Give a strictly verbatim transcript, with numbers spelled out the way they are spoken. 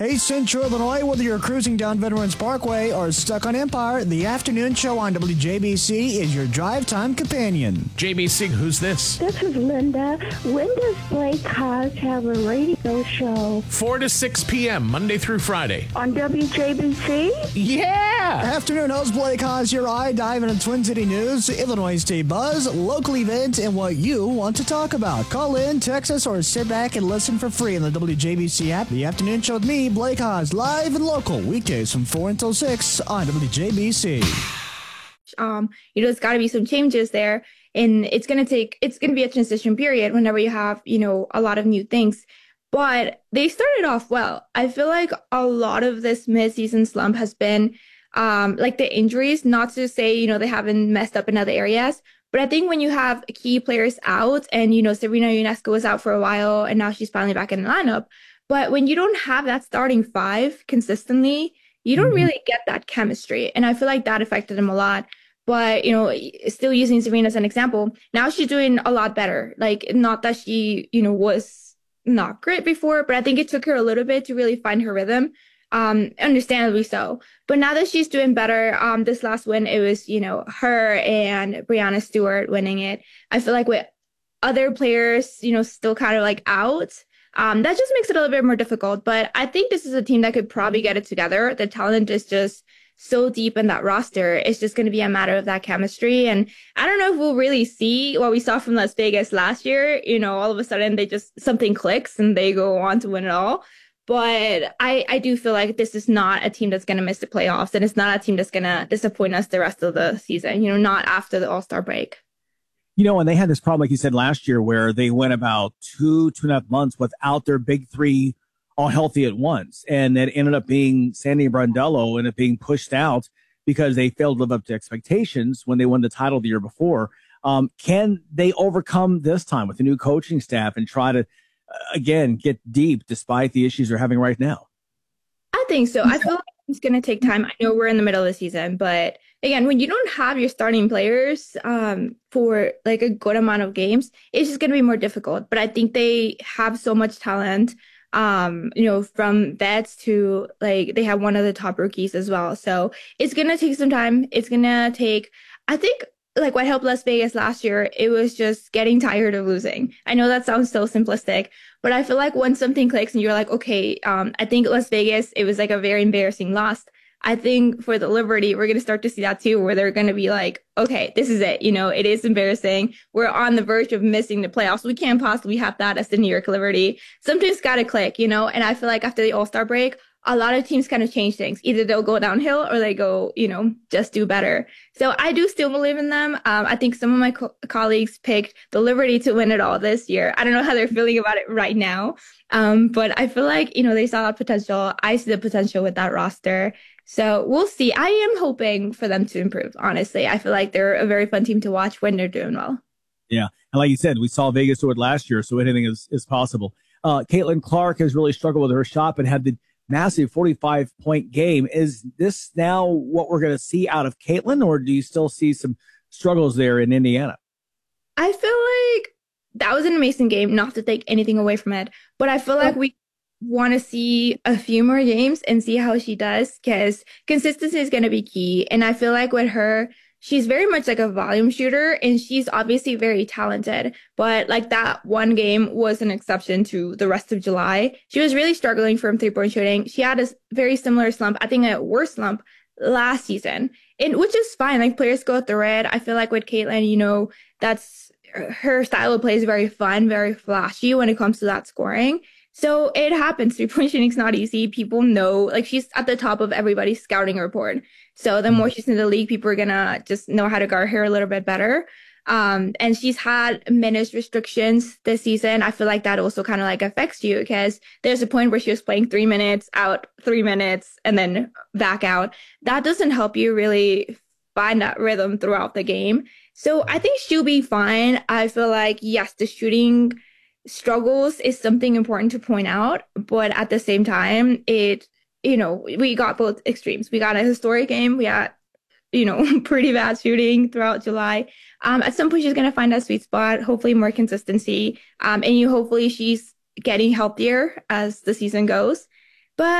Hey, Central Illinois, whether you're cruising down Veterans Parkway or stuck on Empire, the afternoon show on W J B C is your drive time companion. J B C, who's this? This is Linda. When does Blake Haas have a radio show? four to six p.m., Monday through Friday. On W J B C? Yeah! Afternoon host Blake Haas, your eye dive into Twin City news, Illinois State buzz, local events, and what you want to talk about. Call in, text us, or sit back and listen for free on the W J B C app. The afternoon show with me, Blake Haas, live and local, weekdays from four until six on W J B C. Um, you know, there's got to be some changes there, and it's going to take, it's going to be a transition period whenever you have, you know, a lot of new things. But they started off well. I feel like a lot of this mid-season slump has been um, like the injuries, not to say, you know, they haven't messed up in other areas. But I think when you have key players out and, you know, Serena Ionescu was out for a while and now she's finally back in the lineup. But when you don't have that starting five consistently, you don't mm-hmm. really get that chemistry. And I feel like that affected him a lot. But, you know, still using Serena as an example, now she's doing a lot better. Like, not that she, you know, was not great before, but I think it took her a little bit to really find her rhythm. Um, understandably so. But now that she's doing better, um, this last win, it was, you know, her and Brianna Stewart winning it. I feel like with other players, you know, still kind of like out, Um, that just makes it a little bit more difficult, but I think this is a team that could probably get it together. The talent is just so deep in that roster. It's just going to be a matter of that chemistry. And I don't know if we'll really see what we saw from Las Vegas last year. You know, all of a sudden they just, something clicks and they go on to win it all. But I, I do feel like this is not a team that's going to miss the playoffs, and it's not a team that's going to disappoint us the rest of the season, you know, not after the All-Star break. You know, and they had this problem, like you said, last year where they went about two, two and a half months without their big three all healthy at once. And it ended up being Sandy Brondello ended up being pushed out because they failed to live up to expectations when they won the title the year before. Um, can they overcome this time with the new coaching staff and try to, uh, again, get deep despite the issues they're having right now? I think so. I feel like it's going to take time. I know we're in the middle of the season, but again, when you don't have your starting players um, for like a good amount of games, it's just going to be more difficult. But I think they have so much talent, um, you know, from vets to like they have one of the top rookies as well. So it's going to take some time. It's going to take, I think, like what helped Las Vegas last year, it was just getting tired of losing. I know that sounds so simplistic, but I feel like when something clicks and you're like, okay, um, I think Las Vegas, it was like a very embarrassing loss. I think for the Liberty, we're going to start to see that too, where they're going to be like, okay, this is it. You know, it is embarrassing. We're on the verge of missing the playoffs. We can't possibly have that as the New York Liberty. Something's got to click, you know, and I feel like after the All-Star break, a lot of teams kind of change things. Either they'll go downhill or they go, you know, just do better. So I do still believe in them. Um, I think some of my co- colleagues picked the Liberty to win it all this year. I don't know how they're feeling about it right now. Um, but I feel like, you know, they saw potential. I see the potential with that roster. So we'll see. I am hoping for them to improve, honestly. I feel like they're a very fun team to watch when they're doing well. Yeah. And like you said, we saw Vegas do it last year, so anything is, is possible. Uh, Caitlin Clark has really struggled with her shot, but had the massive forty-five point game. Is this now what we're going to see out of Caitlin, or do you still see some struggles there in Indiana? I feel like that was an amazing game, not to take anything away from it, but I feel like we want to see a few more games and see how she does, because consistency is going to be key. And I feel like with her, she's very much like a volume shooter, and she's obviously very talented. But like that one game was an exception to the rest of July. She was really struggling from three-point shooting. She had a very similar slump, I think a worse slump last season, and which is fine. Like players go through it. I feel like with Caitlin, you know, that's her style of play is very fun, very flashy when it comes to that scoring. So it happens. Three-point shooting's not easy. People know, like she's at the top of everybody's scouting report. So the more she's in the league, people are going to just know how to guard her a little bit better. Um, and she's had minutes restrictions this season. I feel like that also kind of like affects you, because there's a point where she was playing three minutes, out three minutes, and then back out. That doesn't help you really find that rhythm throughout the game. So I think she'll be fine. I feel like, yes, the shooting struggles is something important to point out, but at the same time, it, you know, we got both extremes. We got a historic game. We got, you know, pretty bad shooting throughout July. Um, at some point, she's going to find that sweet spot, hopefully more consistency. Um, and you, hopefully she's getting healthier as the season goes.